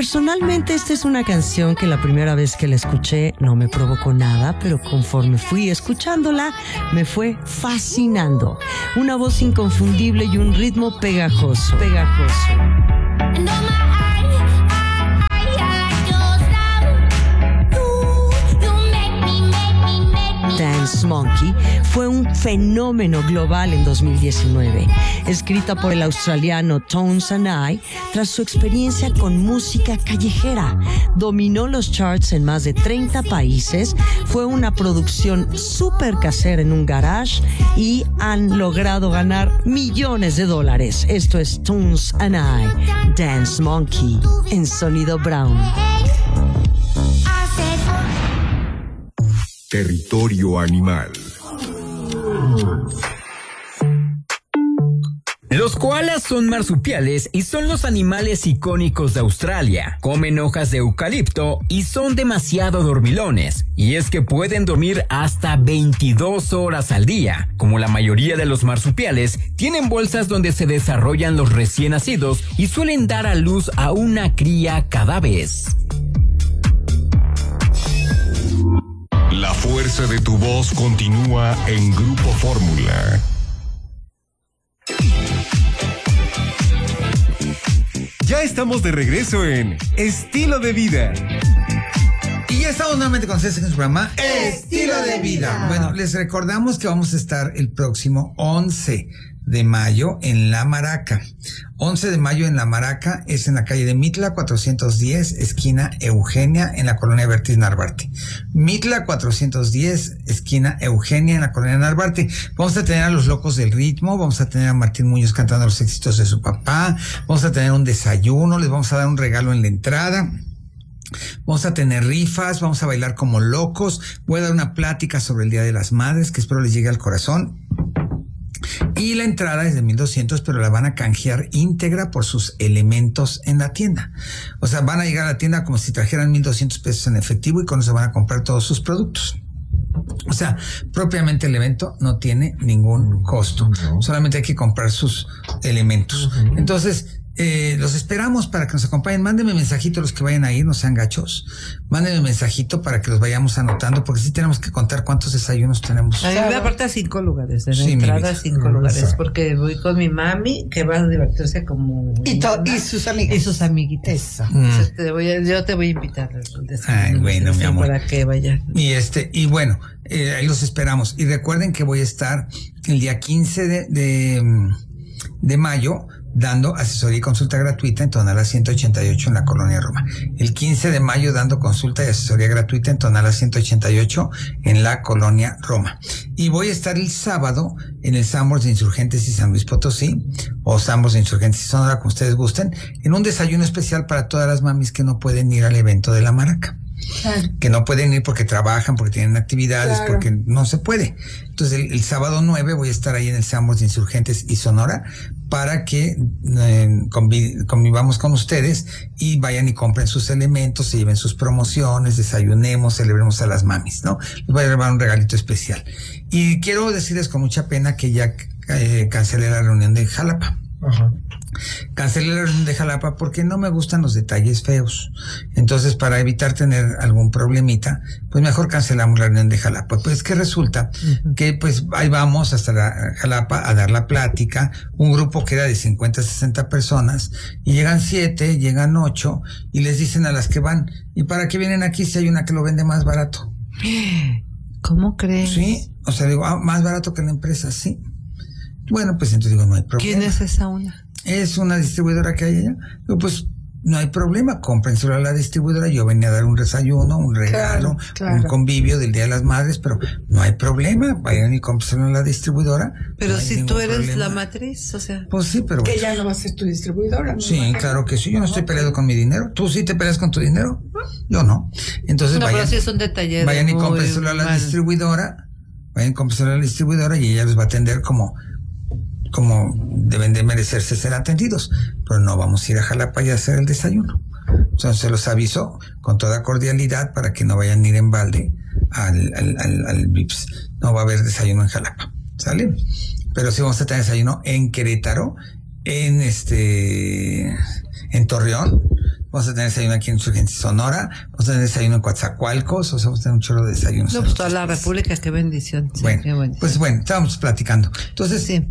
Personalmente, esta es una canción que la primera vez que la escuché no me provocó nada, pero conforme fui escuchándola, me fue fascinando. Una voz inconfundible y un ritmo pegajoso. Dance Monkey fue un fenómeno global en 2019. Escrita por el australiano Tones and I, tras su experiencia con música callejera, dominó los charts en más de 30 países, fue una producción súper casera en un garage y han logrado ganar millones de dólares. Esto es Tones and I, Dance Monkey, en Sonido Brown. Territorio animal. Los koalas son marsupiales y son los animales icónicos de Australia. Comen hojas de eucalipto y son demasiado dormilones. Y es que pueden dormir hasta 22 horas al día. Como la mayoría de los marsupiales, tienen bolsas donde se desarrollan los recién nacidos y suelen dar a luz a una cría cada vez. La fuerza de tu voz continúa en Grupo Fórmula. Ya estamos de regreso en Estilo de Vida. Y ya estamos nuevamente con ustedes en su programa Estilo de Vida. Bueno, les recordamos que vamos a estar el próximo 11 de mayo en La Maraca. 11 de mayo en La Maraca es en la calle de Mitla 410, esquina Eugenia, en la colonia Bertis Narvarte. Mitla 410, esquina Eugenia, en la colonia Narvarte. Vamos a tener a los Locos del Ritmo, vamos a tener a Martín Muñoz cantando los éxitos de su papá, vamos a tener un desayuno, les vamos a dar un regalo en la entrada. Vamos a tener rifas, vamos a bailar como locos, voy a dar una plática sobre el Día de las Madres que espero les llegue al corazón. Y la entrada es de 1,200, pero la van a canjear íntegra por sus elementos en la tienda. O sea, van a llegar a la tienda como si trajeran 1,200 pesos en efectivo y con eso van a comprar todos sus productos. O sea, propiamente el evento no tiene ningún costo. Solamente hay que comprar sus elementos. Entonces, los esperamos para que nos acompañen. Mándenme mensajito los que vayan a ir, no sean gachos. Mándenme mensajito para que los vayamos anotando, porque sí tenemos que contar cuántos desayunos tenemos. A mí me aparta 5 lugares, de la entrada 5 lugares, porque voy con mi mami, que va a divertirse como... Y sus amigas. Y sus amiguitas. Eso. Yo te voy a invitar al desayuno. Ay, bueno, mi amor. Para que vayan. Y bueno, ahí los esperamos. Y recuerden que voy a estar el día 15 de mayo dando asesoría y consulta gratuita en Tonalá 188 en la Colonia Roma. El 15 de mayo dando consulta y asesoría gratuita en Tonalá 188 en la Colonia Roma. Y voy a estar el sábado en el Sambors de Insurgentes y San Luis Potosí, o Sambors de Insurgentes y Sonora, como ustedes gusten, en un desayuno especial para todas las mamis que no pueden ir al evento de La Maraca. Claro. Que no pueden ir porque trabajan, porque tienen actividades, claro, porque no se puede. Entonces el sábado 9 voy a estar ahí en el Sambors de Insurgentes y Sonora para que convivamos con ustedes y vayan y compren sus elementos, se lleven sus promociones, desayunemos, celebremos a las mamis, ¿no? Les voy a llevar un regalito especial. Y quiero decirles con mucha pena que ya cancelé la reunión de Jalapa. Ajá. Cancelé la reunión de Jalapa porque no me gustan los detalles feos. Entonces, para evitar tener algún problemita, pues mejor cancelamos la reunión de Jalapa. Pues que resulta que pues ahí vamos hasta la Jalapa a dar la plática, un grupo que era de 50, 60 personas, y llegan 7, llegan 8, y les dicen a las que van, ¿y para qué vienen aquí si hay una que lo vende más barato? ¿Cómo crees? Sí, o sea, digo, más barato que la empresa, sí. Bueno, pues entonces digo, no hay problema. ¿Quién es esa una? Es una distribuidora que hay allá. Digo, pues no hay problema, cómprenselo a la distribuidora. Yo venía a dar un desayuno, un regalo, claro. Un convivio del Día de las Madres, pero no hay problema, vayan y cómprenselo a la distribuidora. Pero no si tú eres problema. La matriz, o sea. Pues sí, pero... Que ya no va a ser tu distribuidora, ¿no? Sí, claro que sí, yo no estoy peleado con mi dinero. ¿Tú sí te peleas con tu dinero? Yo no. Entonces no, vayan, pero sí es un detalle. Vayan y cómprenselo a la distribuidora, y ella los va a atender como deben de merecerse ser atendidos, pero no vamos a ir a Jalapa y a hacer el desayuno. Entonces se los aviso con toda cordialidad para que no vayan a ir en balde al Vips. No va a haber desayuno en Jalapa, ¿sale? Pero sí vamos a tener desayuno en Querétaro, en Torreón, vamos a tener desayuno aquí en Insurgentes, Sonora, vamos a tener desayuno en Coatzacoalcos, o sea, vamos a tener un chorro de desayunos. No, pues toda la República, qué bendición. Sí, bueno, qué bendición. pues bueno, estábamos platicando. Entonces, sí.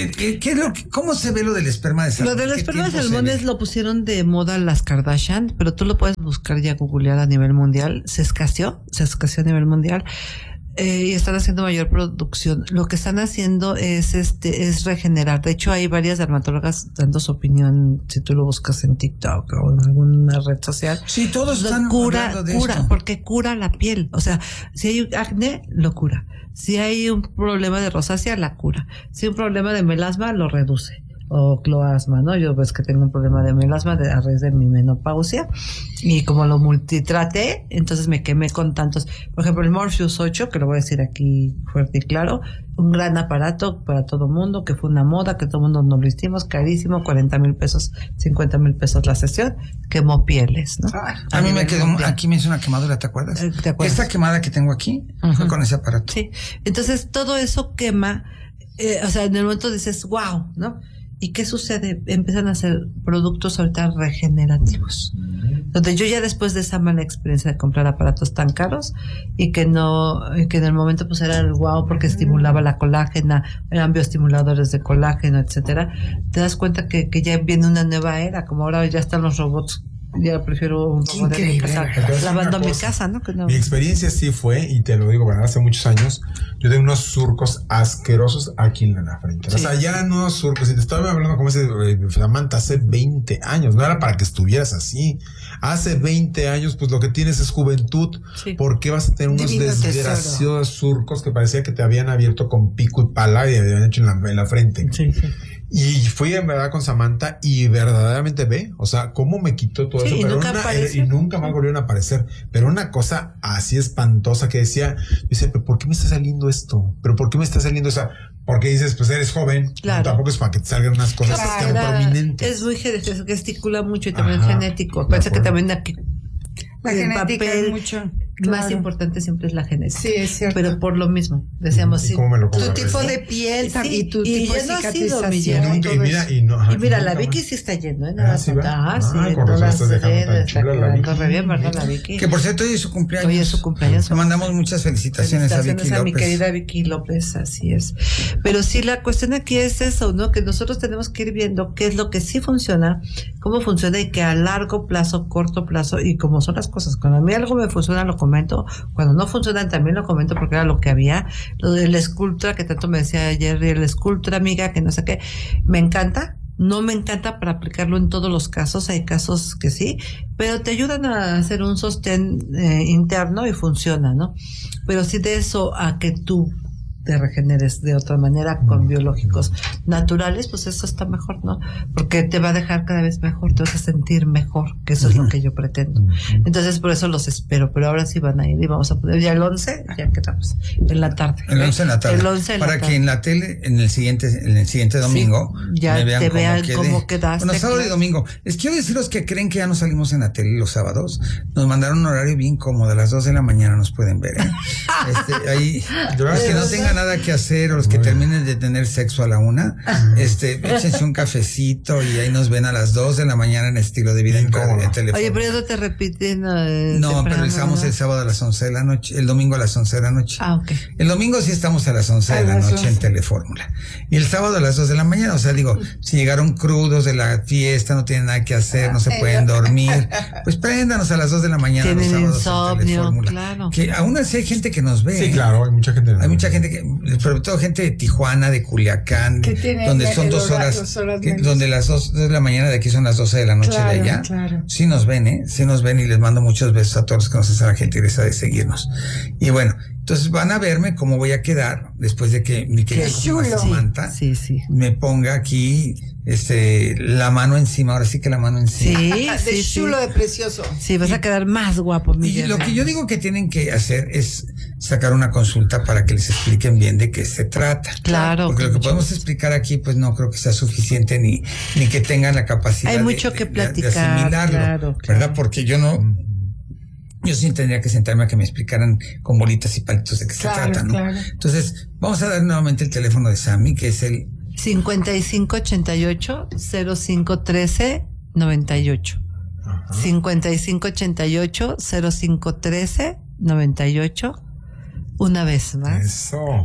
¿Cómo se ve lo del esperma de salmón? Lo del esperma de salmones lo pusieron de moda las Kardashian, pero tú lo puedes buscar ya, googlear a nivel mundial. Se escaseó a nivel mundial. Y están haciendo mayor producción. Lo que están haciendo es regenerar. De hecho, hay varias dermatólogas dando su opinión, si tú lo buscas en TikTok o en alguna red social. Sí, todos están hablando de esto. Porque cura la piel. O sea, si hay acné, lo cura. Si hay un problema de rosácea, la cura. Si hay un problema de melasma, lo reduce. O cloasma, ¿no? Yo ves que tengo un problema de melasma a raíz de mi menopausia y como lo multitraté, entonces me quemé con tantos, por ejemplo el Morpheus 8, que lo voy a decir aquí fuerte y claro, un gran aparato para todo mundo, que fue una moda, que todo mundo nos lo hicimos, carísimo, 40,000 pesos, 50,000 pesos la sesión, quemó pieles, ¿no? A mí me quedó, aquí me hizo una quemadura, ¿te acuerdas? ¿Te acuerdas? Esta quemada que tengo aquí fue con ese aparato. Sí, entonces todo eso quema, o sea, en el momento dices, wow, ¿no? ¿Y qué sucede? Empiezan a hacer productos ahorita regenerativos. Donde yo ya después de esa mala experiencia de comprar aparatos tan caros y que en el momento pues era el wow porque estimulaba la colágena, eran bioestimuladores de colágeno, etcétera, te das cuenta que ya viene una nueva era, como ahora ya están los robots. Ya prefiero un robot de mi casa, lavando a mi casa, ¿no? Que no. Mi experiencia sí fue, y te lo digo, bueno, hace muchos años, yo tenía unos surcos asquerosos aquí en la frente. Sí. O sea, ya eran unos surcos, y te estaba hablando como ese Samantha, hace 20 años, no era para que estuvieras así. Hace 20 años, pues lo que tienes es juventud. Sí. ¿Por qué vas a tener unos desgraciados surcos que parecía que te habían abierto con pico y pala y habían hecho en la frente? Sí, sí. Y fui en verdad con Samantha y verdaderamente o sea, cómo me quitó todo eso, pero y nunca más volvieron a aparecer, pero una cosa así espantosa que decía, pero ¿por qué me está saliendo esto? ¿Pero por qué me está saliendo esa? Porque dices, pues eres joven, claro. Tampoco es para que te salgan unas cosas tan prominentes. Es muy gesticula mucho y también genético. Parece que también aquí la genética es mucho. Más importante siempre es la genética. Sí, es cierto. Pero por lo mismo, decíamos, sí, tu tipo de piel y tu tipo de cicatrización. Y mira, la Vicky sí está yendo, ¿eh? Sí, todas bien, ¿verdad, la Vicky? Que por cierto, hoy es su cumpleaños. Hoy es su cumpleaños. Le mandamos muchas felicitaciones a Vicky López. A mi querida Vicky López, así es. Pero sí, la cuestión aquí es eso, ¿no? Que nosotros tenemos que ir viendo qué es lo que sí funciona, cómo funciona y que a largo plazo, corto plazo, y cómo son las cosas. Cuando a mí algo me funciona, lo comento. Cuando no funcionan, también lo comento porque era lo que había. Lo del Sculptra, que tanto me decía ayer, el Sculptra, amiga, que no sé qué. Me encanta. No me encanta para aplicarlo en todos los casos. Hay casos que sí, pero te ayudan a hacer un sostén interno y funciona, ¿no? Pero sí de eso a que tú te regeneres de otra manera con biológicos naturales, pues eso está mejor, ¿no? Porque te va a dejar cada vez mejor, te vas a sentir mejor, que eso es lo que yo pretendo. Entonces por eso los espero, pero ahora sí van a ir y vamos a poner ya el 11, ya quedamos en la tarde. El 11 en la tarde. El 11 en para la tarde. Que en la tele, en el siguiente domingo, sí, ya te vean cómo quedaste. Bueno, sábado y domingo. Les quiero decir los que creen que ya no salimos en la tele los sábados, nos mandaron un horario bien cómodo, a las 2 de la mañana nos pueden ver, ¿eh? Ahí, los que no tengan nada que hacer o los que terminen de tener sexo a la 1, échense un cafecito y ahí nos ven a las 2 de la mañana en Estilo de Vida en teléfono. Oye, pero eso te repiten. No, pero estamos el sábado a las 11 de la noche, el domingo a las 11 de la noche. Ah, ok. El domingo sí estamos a las 11 de la noche en Telefórmula. Y el sábado a las 2 de la mañana, o sea, digo, si llegaron crudos de la fiesta, no tienen nada que hacer, no se pueden dormir, pues préndanos a las 2 de la mañana los sábados insomnio, en Telefórmula. Claro. Que aún así hay gente que nos ve. Sí, claro, hay mucha gente. Hay mucha gente que, sobre todo gente de Tijuana, de Culiacán, donde son 2 horas, donde las 2 de la mañana de aquí son las 12 de la noche de allá. Claro. Sí nos ven, sí nos ven y les mando muchos besos a todos los que nos hacen la gentileza de seguirnos. Y bueno, entonces van a verme cómo voy a quedar después de que mi querida Samantha me ponga aquí la mano encima, ahora sí que la mano encima. De chulo, de precioso. Sí, vas a quedar más guapo, Miguel. Y lo que yo digo que tienen que hacer es sacar una consulta para que les expliquen bien de qué se trata. Claro. Porque lo que podemos explicar aquí, pues no creo que sea suficiente ni que tengan la capacidad hay mucho que platicar, de asimilarlo, claro. ¿verdad? Porque yo sí tendría que sentarme a que me explicaran con bolitas y palitos de qué se trata, ¿no? Claro. Entonces, vamos a dar nuevamente el teléfono de Sammy, que es el 5588-0513-98. 5588-0513-98. Una vez más. Eso.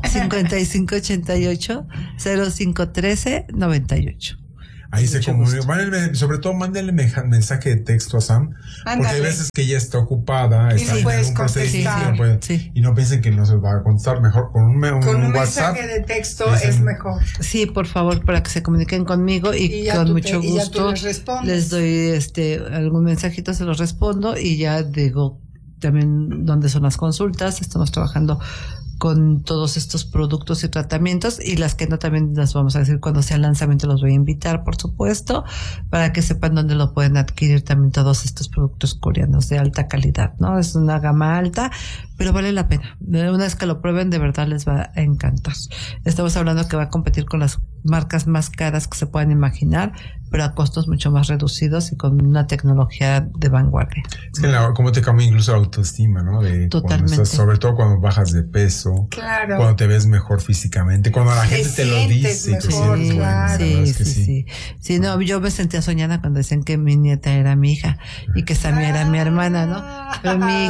5588-0513-98. Ahí se comunica. Sobre todo, mándenle mensaje de texto a Sam. Ándale. Porque hay veces que ella está ocupada, está en un procedimiento. Y no piensen que no se va a contestar. Mejor con un WhatsApp. Mensaje de texto es mejor. Sí, por favor, para que se comuniquen conmigo y con mucho gusto les doy algún mensajito, se los respondo y ya digo también dónde son las consultas. Estamos trabajando con todos estos productos y tratamientos, y las que no también las vamos a decir cuando sea el lanzamiento, los voy a invitar, por supuesto, para que sepan dónde lo pueden adquirir también todos estos productos coreanos de alta calidad, ¿no? Es una gama alta, pero vale la pena. Una vez que lo prueben, de verdad les va a encantar. Estamos hablando que va a competir con las marcas más caras que se puedan imaginar, pero a costos mucho más reducidos y con una tecnología de vanguardia. Es que cómo te cambia incluso la autoestima, ¿no? Totalmente. Sobre todo cuando bajas de peso, claro, cuando te ves mejor físicamente, cuando la gente te lo dice, mejor, te sientes claro. Sí, no, yo me sentía soñada cuando decían que mi nieta era mi hija y que Samia era mi hermana, ¿no? Pero mi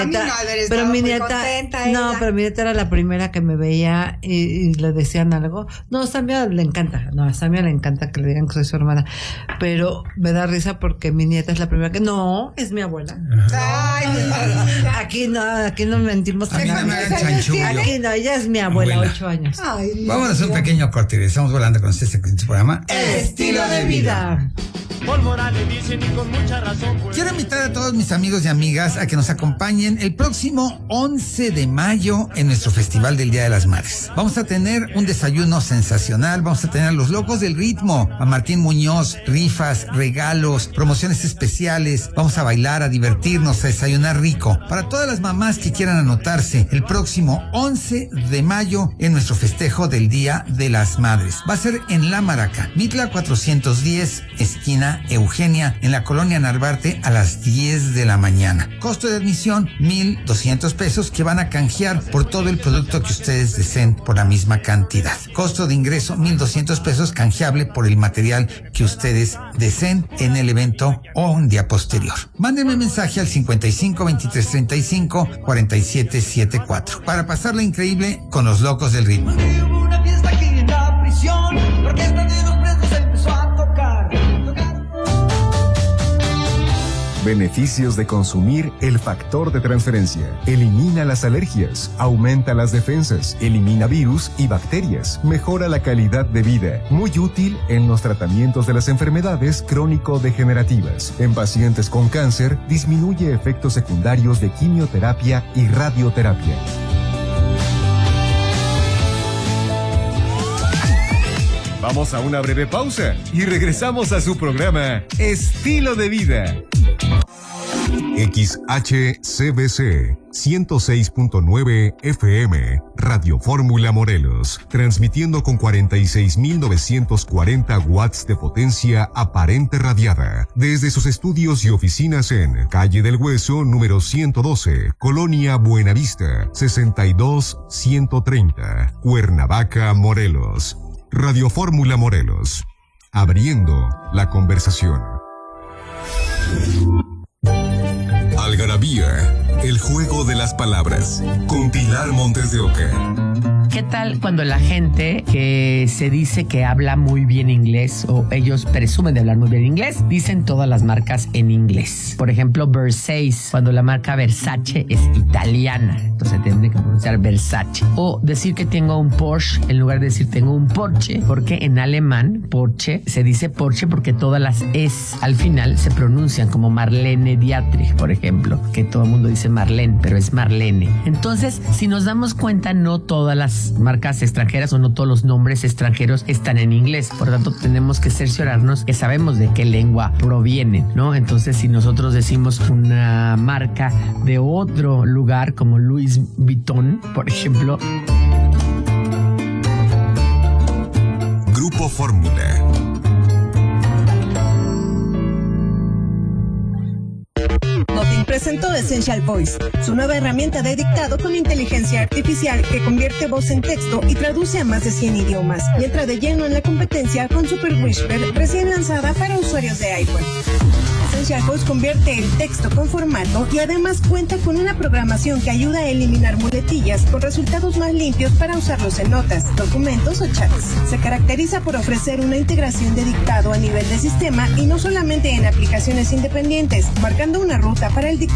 nieta, pero mi nieta era la primera que me veía y le decían algo. No, Samia le encanta, a Samia le encanta que le digan que soy su hermana, pero me da risa porque mi nieta es la primera que no, es mi abuela. Ay, aquí no mentimos. Aquí no, ella es mi abuela, 8 años. Ay, vamos a hacer un pequeño corte. Estamos volando con este programa Estilo de Vida. Paul Morales dicen y con mucha razón. Quiero invitar a todos mis amigos y amigas a que nos acompañen el próximo 11 de mayo en nuestro Festival del Día de las Madres. Vamos a tener un desayuno sensacional, vamos a tener a los locos del ritmo, a Martín Muñoz, rifas, regalos, promociones especiales, vamos a bailar, a divertirnos, a desayunar rico. Para todas las mamás que quieran anotarse, el próximo 11 de mayo en nuestro festejo del Día de las Madres. Va a ser en La Maraca, Mitla 410, esquina Eugenia, en la colonia Narvarte, a las 10 de la mañana. Costo de admisión, 1,200 pesos, que van a canjear por todo el producto que ustedes deseen por la misma cantidad. Costo de ingreso, 1,200 pesos, canjeable por el material que ustedes deseen en el evento o un día posterior. Mándenme mensaje al 55 23 35 47 74 para pasarla increíble con los locos del ritmo. Una fiesta aquí en la prisión, la orquesta de los presos empezó a tocar. Beneficios de consumir el factor de transferencia. Elimina las alergias, aumenta las defensas, elimina virus y bacterias, mejora la calidad de vida. Muy útil en los tratamientos de las enfermedades crónico-degenerativas. En pacientes con cáncer, disminuye efectos secundarios de quimioterapia y radioterapia. Vamos a una breve pausa y regresamos a su programa Estilo de Vida. XHCBC 106.9 FM, Radio Fórmula Morelos, transmitiendo con 46.940 watts de potencia aparente radiada, desde sus estudios y oficinas en Calle del Hueso, número 112, Colonia Buenavista, 62130, Cuernavaca, Morelos. Radio Fórmula Morelos, abriendo la conversación. Algarabía, el juego de las palabras, con Pilar Montes de Oca. ¿Qué tal cuando la gente que se dice que habla muy bien inglés, o ellos presumen de hablar muy bien inglés, dicen todas las marcas en inglés? Por ejemplo, Versace, cuando la marca Versace es italiana, entonces tendría que pronunciar Versace. O decir que tengo un Porsche en lugar de decir tengo un Porsche, porque en alemán Porsche se dice Porsche porque todas las es al final se pronuncian como Marlene Dietrich, por ejemplo, que todo el mundo dice Marlene, pero es Marlene. Entonces, si nos damos cuenta, no todas las marcas extranjeras o no todos los nombres extranjeros están en inglés. Por lo tanto, tenemos que cerciorarnos que sabemos de qué lengua provienen, ¿no? Entonces, si nosotros decimos una marca de otro lugar como Louis Vuitton, por ejemplo. Grupo Fórmula. Nothing presentó Essential Voice, su nueva herramienta de dictado con inteligencia artificial que convierte voz en texto y traduce a más de 100 idiomas. Y entra de lleno en la competencia con Super Whisper, recién lanzada para usuarios de iPhone. Essential Voice convierte el texto con formato y además cuenta con una programación que ayuda a eliminar muletillas con resultados más limpios para usarlos en notas, documentos o chats. Se caracteriza por ofrecer una integración de dictado a nivel de sistema y no solamente en aplicaciones independientes, marcando una ruta para el dictado